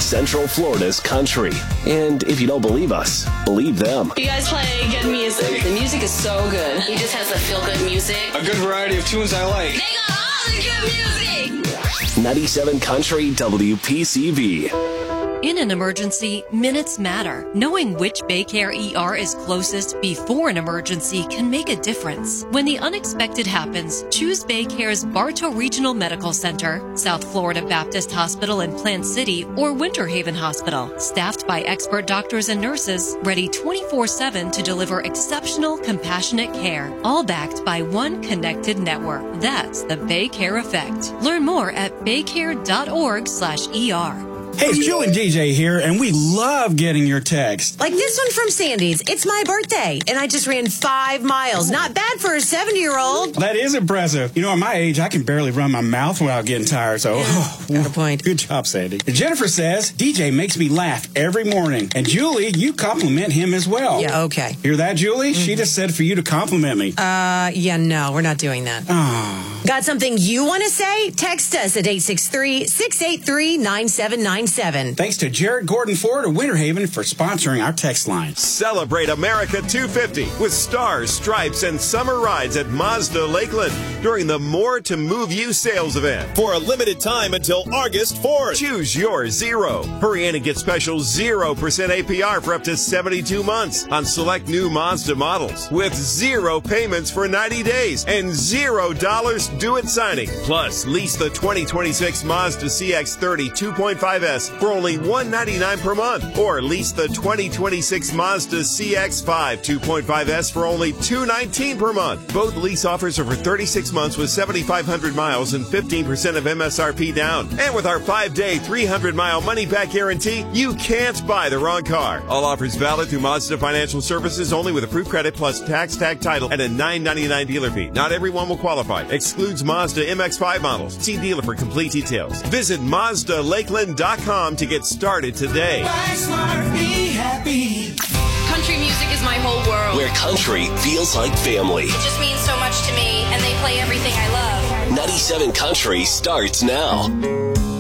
Central Florida's country. And if you don't believe us, believe them. You guys play good music. The music is so good. He just has the feel-good music. A good variety of tunes I like. They got all the good music. 97 Country WPCV. In an emergency, minutes matter. Knowing which Baycare ER is closest before an emergency can make a difference. When the unexpected happens, choose Baycare's Bartow Regional Medical Center, South Florida Baptist Hospital in Plant City, or Winter Haven Hospital. Staffed by expert doctors and nurses, ready 24/7 to deliver exceptional, compassionate care. All backed by one connected network. That's the Baycare Effect. Learn more at baycare.org/ER. Hey, it's Joe and DJ here, and we love getting your text. Like this one from Sandy's. It's my birthday, and I just ran 5 miles. Not bad for a 70-year-old. That is impressive. You know, at my age, I can barely run my mouth without getting tired, so... Got a point. Good job, Sandy. And Jennifer says, DJ makes me laugh every morning. And Julie, you compliment him as well. Yeah, okay. Hear that, Julie? Mm-hmm. She just said for you to compliment me. Yeah, no, we're not doing that. Oh. Got something you want to say? Text us at 863-683-9797. Thanks to Jared Gordon Ford of Winter Haven for sponsoring our text line. Celebrate America 250 with stars, stripes, and summer rides at Mazda Lakeland during the More to Move You sales event. For a limited time until August 4th. Choose your Zero. Hurry in and get special 0% APR for up to 72 months on select new Mazda models with 0 payments for 90 days and $0 due at signing. Plus, lease the 2026 Mazda CX-30 2.5S for only $199 per month, or lease the 2026 Mazda CX-5 2.5S for only $219 per month. Both lease offers are for 36 months with 7,500 miles and 15% of MSRP down. And with our 5-day, 300-mile money-back guarantee, you can't buy the wrong car. All offers valid through Mazda Financial Services only with approved credit plus tax, tag, title, and a $9.99 dealer fee. Not everyone will qualify. Excludes Mazda MX-5 models. See dealer for complete details. Visit MazdaLakeland.com to get started today. Buy smart, be happy. Country music is my whole world. Where country feels like family. It just means so much to me, and they play everything I love. 97 Country starts now.